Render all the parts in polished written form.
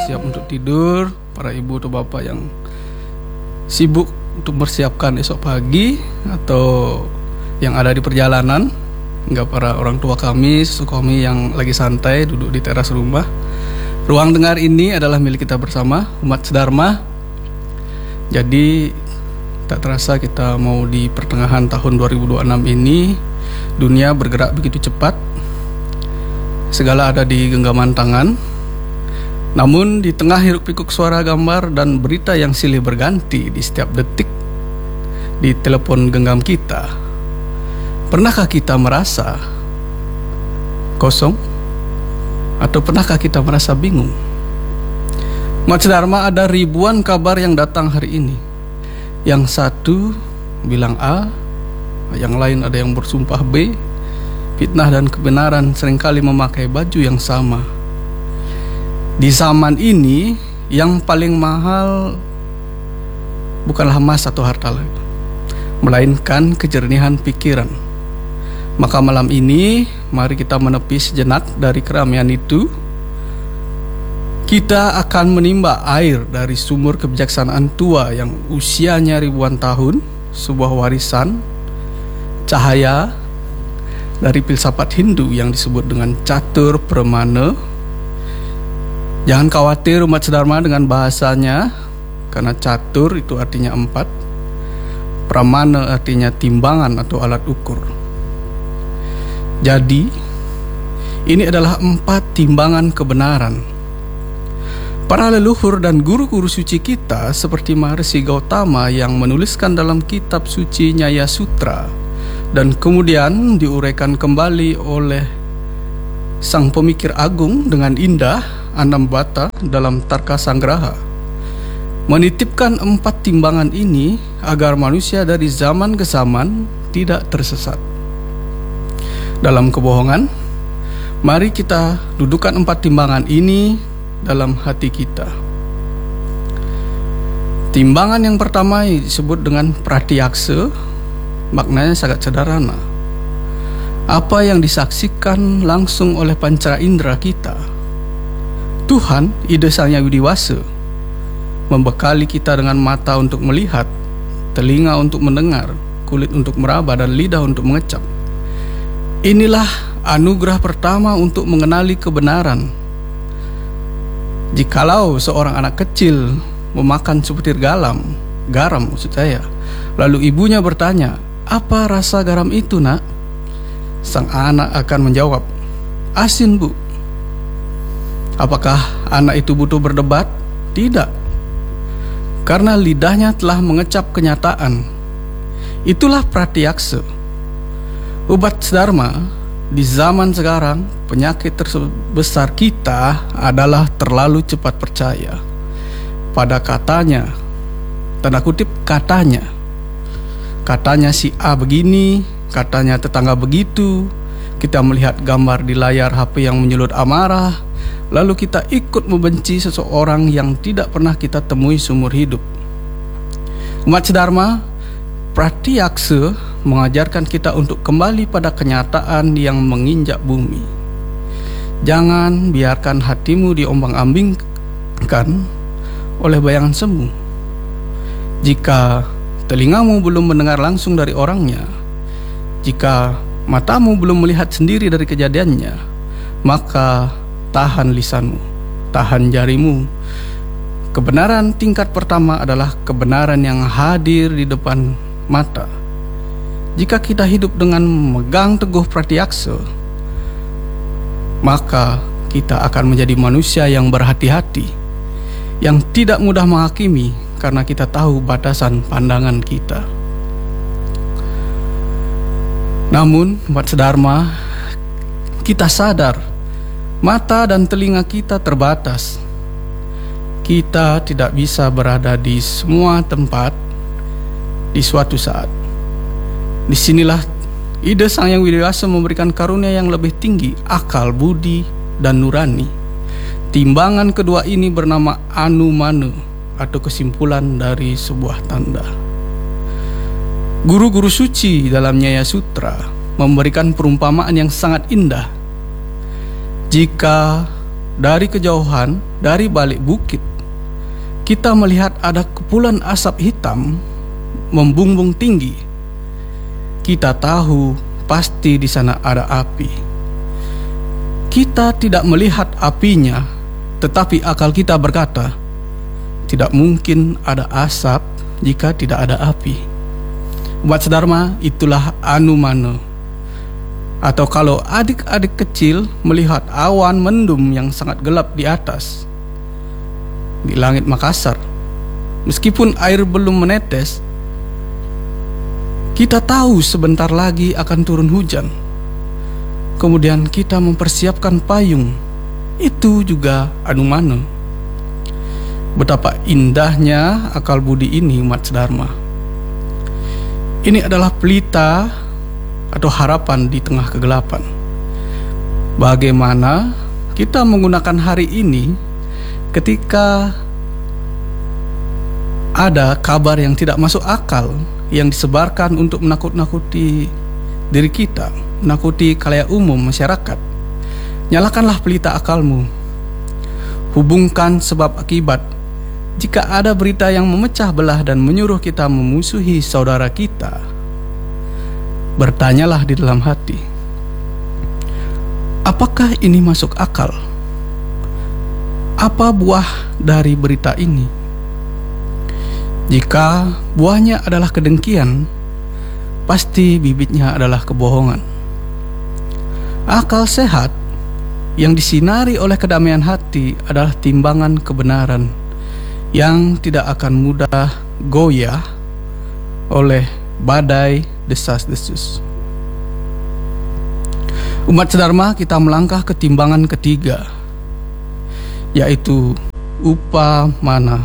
bersiap untuk tidur, para ibu atau bapak yang sibuk untuk mempersiapkan esok pagi, atau yang ada di perjalanan, hingga para orang tua kami, sesuku kami yang lagi santai duduk di teras rumah. Ruang dengar ini adalah milik kita bersama, umat sedharma. Jadi tak terasa kita mau di pertengahan tahun 2026 ini. Dunia bergerak begitu cepat, segala ada di genggaman tangan. Namun di tengah hiruk pikuk suara gambar dan berita yang silih berganti di setiap detik di telepon genggam kita, pernahkah kita merasa kosong? Atau pernahkah kita merasa bingung? Umat sedharma, ada ribuan kabar yang datang hari ini. Yang satu bilang A, yang lain ada yang bersumpah B. Fitnah dan kebenaran seringkali memakai baju yang sama. Di zaman ini yang paling mahal bukanlah emas atau harta lagi, melainkan kejernihan pikiran. Maka malam ini mari kita menepi sejenak dari keramaian itu. Kita akan menimba air dari sumur kebijaksanaan tua yang usianya ribuan tahun, sebuah warisan cahaya dari filsafat Hindu yang disebut dengan catur pramana. Jangan khawatir umat sedharma dengan bahasanya, karena catur itu artinya 4, pramana artinya timbangan atau alat ukur. Jadi ini adalah 4 timbangan kebenaran. Para leluhur dan guru-guru suci kita seperti Maharishi Gautama yang menuliskan dalam kitab suci Nyaya Sutra dan kemudian diuraikan kembali oleh sang pemikir agung dengan indah Anambata dalam Tarka Sanggraha, menitipkan 4 timbangan ini agar manusia dari zaman ke zaman tidak tersesat dalam kebohongan. Mari kita dudukkan 4 timbangan ini dalam hati kita. Timbangan yang pertama disebut dengan pratyaksa. Maknanya sangat sederhana. Apa yang disaksikan langsung oleh pancara indera kita. Tuhan, Ida Sang Yang Widiwasa, membekali kita dengan mata untuk melihat, telinga untuk mendengar, kulit untuk meraba, dan lidah untuk mengecap. Inilah anugerah pertama untuk mengenali kebenaran. Jikalau seorang anak kecil memakan sebutir garam maksud saya, lalu ibunya bertanya, "Apa rasa garam itu, nak?" Sang anak akan menjawab, "Asin, Bu." Apakah anak itu butuh berdebat? Tidak. Karena lidahnya telah mengecap kenyataan. Itulah pratyaksa. Umat sedharma, di zaman sekarang penyakit terbesar kita adalah terlalu cepat percaya pada katanya, tanda kutip katanya. Katanya si A begini, katanya tetangga begitu. Kita melihat gambar di layar HP yang menyulut amarah, lalu kita ikut membenci seseorang yang tidak pernah kita temui seumur hidup. Umat sedharma, pratyaksa mengajarkan kita untuk kembali pada kenyataan yang menginjak bumi. Jangan biarkan hatimu diombang-ambingkan oleh bayangan semu. Jika telingamu belum mendengar langsung dari orangnya, jika matamu belum melihat sendiri dari kejadiannya, maka tahan lisanmu, tahan jarimu. Kebenaran tingkat pertama adalah kebenaran yang hadir di depan mata. Jika kita hidup dengan memegang teguh pratyaksa, maka kita akan menjadi manusia yang berhati-hati, yang tidak mudah menghakimi karena kita tahu batasan pandangan kita. Namun, umat sedharma, kita sadar mata dan telinga kita terbatas. Kita tidak bisa berada di semua tempat di suatu saat. Disinilah Ida Sang Yang Widiwasa memberikan karunia yang lebih tinggi, akal, budi, dan nurani. Timbangan kedua ini bernama Anumana, atau kesimpulan dari sebuah tanda. Guru-guru suci dalam Nyaya Sutra memberikan perumpamaan yang sangat indah. Jika dari kejauhan, dari balik bukit, kita melihat ada kepulan asap hitam membumbung tinggi. Kita tahu pasti di sana ada api. Kita tidak melihat apinya, tetapi akal kita berkata, tidak mungkin ada asap jika tidak ada api. Umat sedharma, itulah anumana. Atau kalau adik-adik kecil melihat awan mendung yang sangat gelap di atas, di langit Makassar, meskipun air belum menetes, kita tahu sebentar lagi akan turun hujan. Kemudian kita mempersiapkan payung. Itu juga anumana. Betapa indahnya akal budi ini, umat sedharma. Ini adalah pelita atau harapan di tengah kegelapan. Bagaimana kita menggunakan hari ini ketika ada kabar yang tidak masuk akal yang disebarkan untuk menakut-nakuti diri kita, menakuti khalayak umum masyarakat. Nyalakanlah pelita akalmu. Hubungkan sebab akibat. Jika ada berita yang memecah belah dan menyuruh kita memusuhi saudara kita, bertanyalah di dalam hati, apakah ini masuk akal? Apa buah dari berita ini? Jika buahnya adalah kedengkian, pasti bibitnya adalah kebohongan. Akal sehat yang disinari oleh kedamaian hati adalah timbangan kebenaran yang tidak akan mudah goyah oleh badai desas-desus. Umat sedharma, kita melangkah ke timbangan ketiga, yaitu upamana.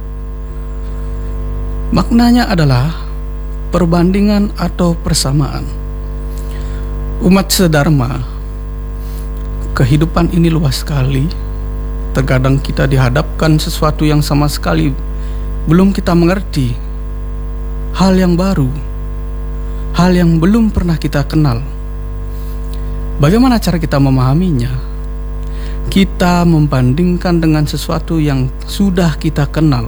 Maknanya adalah perbandingan atau persamaan. Umat sedharma, kehidupan ini luas sekali. Terkadang kita dihadapkan sesuatu yang sama sekali belum kita mengerti, hal yang baru, hal yang belum pernah kita kenal. Bagaimana cara kita memahaminya? Kita membandingkan dengan sesuatu yang sudah kita kenal.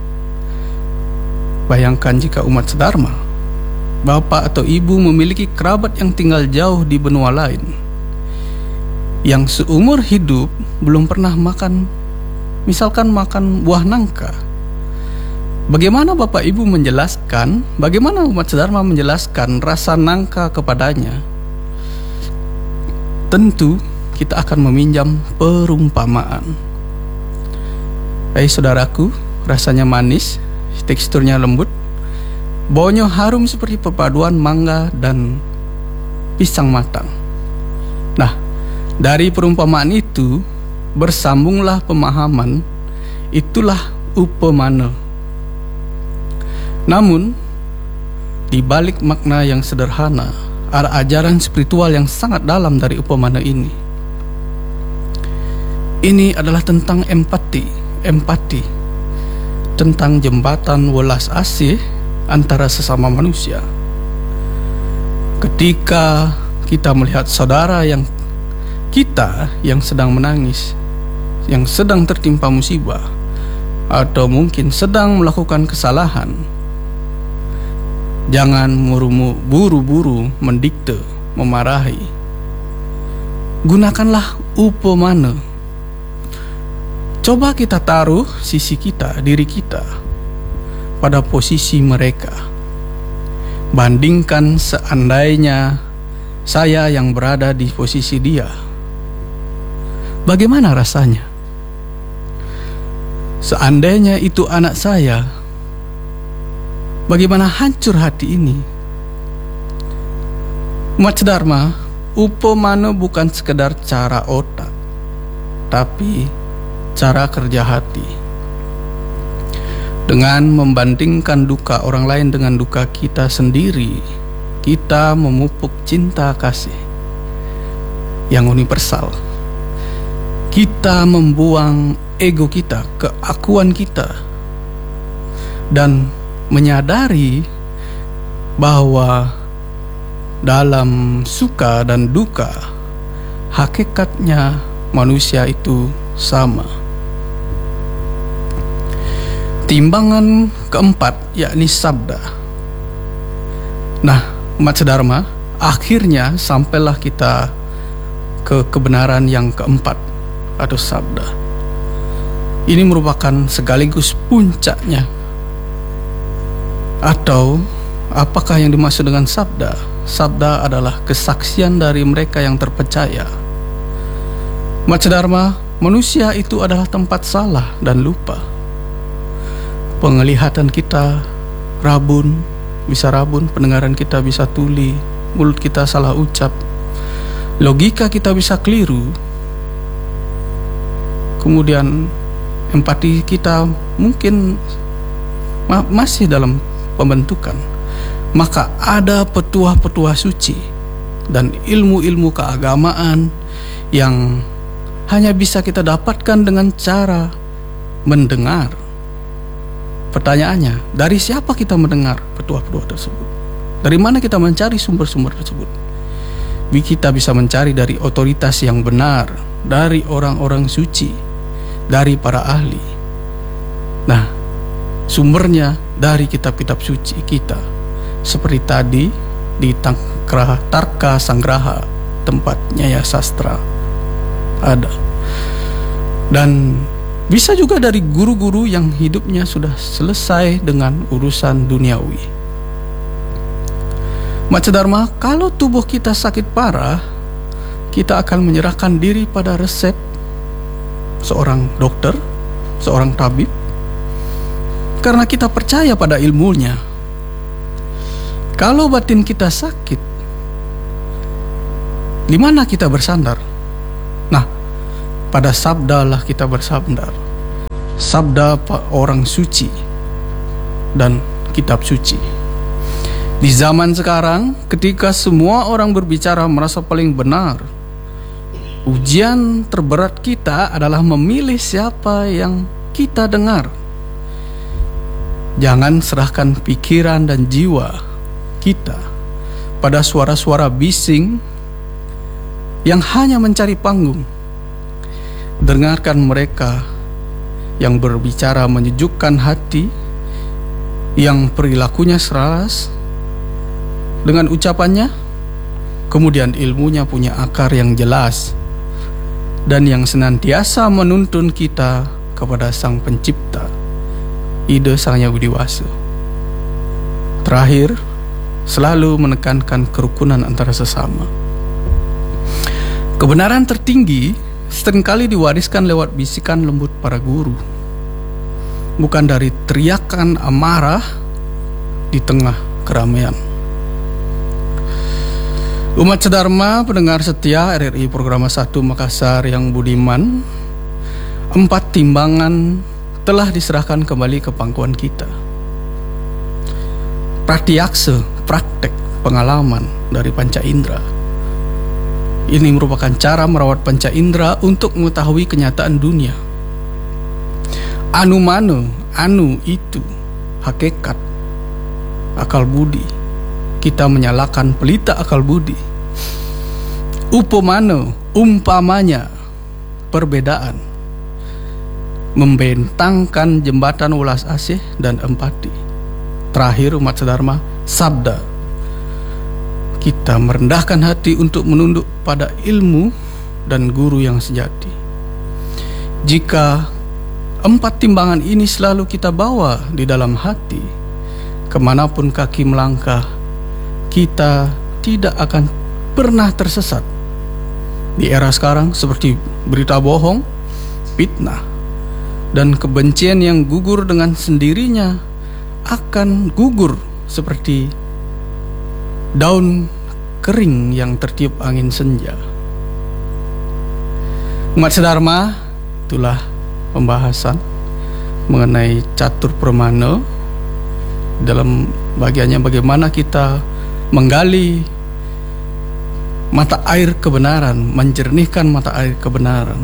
Bayangkan jika umat sedharma, bapak atau ibu memiliki kerabat yang tinggal jauh di benua lain, yang seumur hidup belum pernah makan, misalkan makan buah nangka. Bagaimana bapak ibu menjelaskan, bagaimana umat sedharma menjelaskan rasa nangka kepadanya? Tentu kita akan meminjam perumpamaan. Saudaraku, rasanya manis, teksturnya lembut, baunya harum seperti perpaduan mangga dan pisang matang. Nah, dari perumpamaan itu bersambunglah pemahaman, itulah upamana. Namun, di balik makna yang sederhana, ada ajaran spiritual yang sangat dalam dari upamana ini. Ini adalah tentang empati, tentang jembatan welas asih antara sesama manusia. Ketika kita melihat saudara kita yang sedang menangis, yang sedang tertimpa musibah, atau mungkin sedang melakukan kesalahan, jangan buru-buru mendikte, memarahi. Gunakanlah upamana. Coba kita taruh sisi kita, diri kita, pada posisi mereka. Bandingkan seandainya saya yang berada di posisi dia. Bagaimana rasanya? Seandainya itu anak saya, bagaimana hancur hati ini? Umat sedharma, upamana bukan sekedar cara otak, tapi cara kerja hati. Dengan membandingkan duka orang lain dengan duka kita sendiri, kita memupuk cinta kasih yang universal. Kita membuang ego kita, keakuan kita, dan menyadari bahwa dalam suka dan duka, hakikatnya manusia itu sama. Timbangan keempat yakni sabda. Nah, umat sedharma, akhirnya sampailah kita ke kebenaran yang keempat atau sabda. Ini merupakan sekaligus puncaknya. Atau apakah yang dimaksud dengan sabda? Sabda adalah kesaksian dari mereka yang terpercaya. Umat sedharma, manusia itu adalah tempat salah dan lupa. Penglihatan kita rabun, bisa rabun, pendengaran kita bisa tuli, mulut kita salah ucap, logika kita bisa keliru, kemudian empati kita mungkin masih dalam pembentukan. Maka ada petuah-petuah suci dan ilmu-ilmu keagamaan yang hanya bisa kita dapatkan dengan cara mendengar. Pertanyaannya, dari siapa kita mendengar petuah-petuah tersebut? Dari mana kita mencari sumber-sumber tersebut? Kita bisa mencari dari otoritas yang benar, dari orang-orang suci, dari para ahli. Nah, sumbernya dari kitab-kitab suci kita. Seperti tadi di Tarka Sanggraha, tempat Nyaya Sastra ada. Dan bisa juga dari guru-guru yang hidupnya sudah selesai dengan urusan duniawi. Umat sedharma, kalau tubuh kita sakit parah, kita akan menyerahkan diri pada resep seorang dokter, seorang tabib, karena kita percaya pada ilmunya. Kalau batin kita sakit, di mana kita bersandar? Nah, pada sabda lah kita bersandar. Sabda orang suci dan kitab suci. Di zaman sekarang, ketika semua orang berbicara merasa paling benar, ujian terberat kita adalah memilih siapa yang kita dengar. Jangan serahkan pikiran dan jiwa kita pada suara-suara bising yang hanya mencari panggung. Dengarkan mereka yang berbicara menyejukkan hati, yang perilakunya selaras dengan ucapannya, kemudian ilmunya punya akar yang jelas dan yang senantiasa menuntun kita kepada Sang Pencipta, Ide Sang Hyang Widi Wasa. Terakhir, selalu menekankan kerukunan antara sesama. Kebenaran tertinggi seringkali diwariskan lewat bisikan lembut para guru, bukan dari teriakan amarah di tengah keramaian. Umat sedharma, pendengar setia RRI Programa 1 Makassar yang budiman, 4 timbangan telah diserahkan kembali ke pangkuan kita. Pratyaksa, praktek pengalaman dari panca indera. Ini merupakan cara merawat panca indera untuk mengetahui kenyataan dunia. Anumano, anu itu hakikat akal budi. Kita menyalakan pelita akal budi. Upamano, umpamanya perbedaan. Membentangkan jembatan welas asih dan empati. Terakhir, umat sedharma, sabda. Kita merendahkan hati untuk menunduk pada ilmu dan guru yang sejati. Jika 4 timbangan ini selalu kita bawa di dalam hati, kemanapun kaki melangkah, kita tidak akan pernah tersesat. Di era sekarang, seperti berita bohong, fitnah, dan kebencian yang gugur dengan sendirinya akan gugur seperti daun kering yang tertiup angin senja. Umat sedharma, itulah pembahasan mengenai catur pramana dalam bagiannya bagaimana kita menggali mata air kebenaran, menjernihkan mata air kebenaran.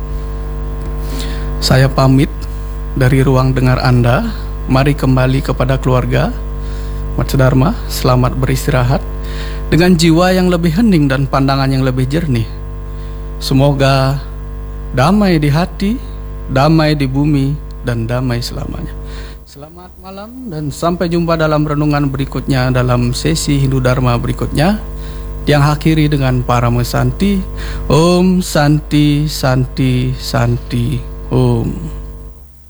Saya pamit dari ruang dengar Anda. Mari kembali kepada keluarga. Umat sedharma, selamat beristirahat dengan jiwa yang lebih hening dan pandangan yang lebih jernih. Semoga damai di hati, damai di bumi, dan damai selamanya. Selamat malam dan sampai jumpa dalam renungan berikutnya dalam sesi Hindu Dharma berikutnya yang akhiri dengan Parama Santi. Om Santi Santi Santi Om.